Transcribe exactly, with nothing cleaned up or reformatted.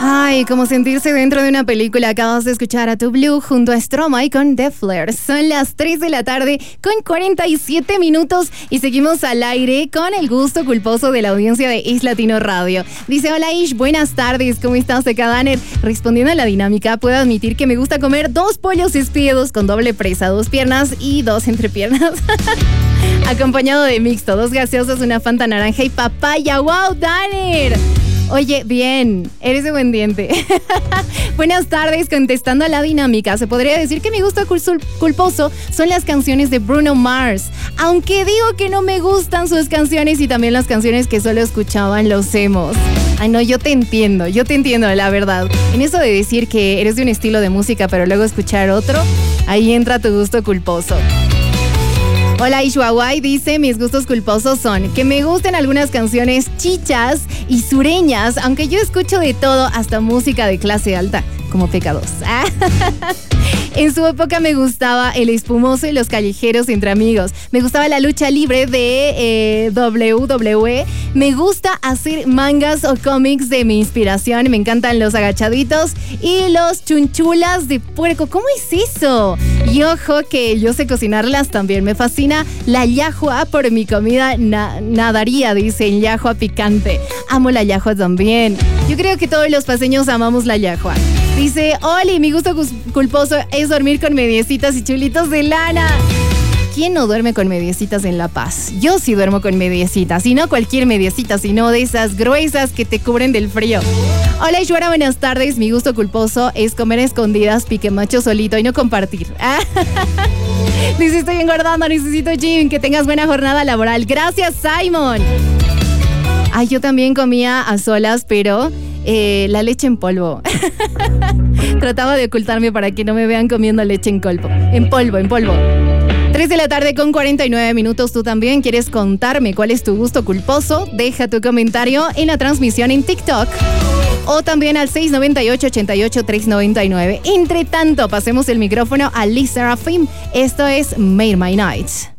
Ay, como sentirse dentro de una película. Acabas de escuchar a Tu Blue junto a Stromae con The Flair. Son las tres de la tarde con cuarenta y siete minutos y seguimos al aire con el gusto culposo de la audiencia de Is Latino Radio. Dice, hola Ish, buenas tardes, ¿cómo estás, Ecadaner? Respondiendo a la dinámica, puedo admitir que me gusta comer dos pollos espiedos con doble presa, dos piernas y dos entrepiernas. Acompañado de mixto, dos gaseosas, una Fanta naranja y papaya. ¡Wow, Danner! Oye, bien, eres de buen diente. Buenas tardes, contestando a la dinámica, se podría decir que mi gusto culposo son las canciones de Bruno Mars. Aunque digo que no me gustan sus canciones y también las canciones que solo escuchaban los emos. Ay, no, yo te entiendo, yo te entiendo, la verdad. En eso de decir que eres de un estilo de música, pero luego escuchar otro, ahí entra tu gusto culposo. Hola, Ishuawai dice, mis gustos culposos son que me gusten algunas canciones chichas y sureñas, aunque yo escucho de todo, hasta música de clase alta, como P K dos. En su época me gustaba el espumoso y los callejeros entre amigos. Me gustaba la lucha libre de eh, doble u doble u E. Me gusta hacer mangas o cómics de mi inspiración. Me encantan los agachaditos y los chunchulas de puerco. ¿Cómo es eso? Y ojo que yo sé cocinarlas también. Me fascina la llajua por mi comida. Na- nadaría, dicen, llajua picante. Amo la llajua también. Yo creo que todos los paseños amamos la llajua. Dice, Oli, mi gusto culposo es dormir con mediecitas y chulitos de lana. ¿Quién no duerme con mediecitas en La Paz? Yo sí duermo con mediecitas, y no cualquier mediecita, sino de esas gruesas que te cubren del frío. Hola, Ishwara, buenas tardes. Mi gusto culposo es comer escondidas, pique macho solito y no compartir. Dice, estoy engordando, necesito gym, que tengas buena jornada laboral. Gracias, Simon. Ay, yo también comía a solas, pero eh, la leche en polvo. Trataba de ocultarme para que no me vean comiendo leche en polvo. En polvo, en polvo. tres de la tarde con cuarenta y nueve minutos. ¿Tú también quieres contarme cuál es tu gusto culposo? Deja tu comentario en la transmisión en TikTok o también al seis nueve ocho, ocho ocho, tres nueve nueve. Entre tanto, pasemos el micrófono a Lee Serafim. Esto es Made My Night.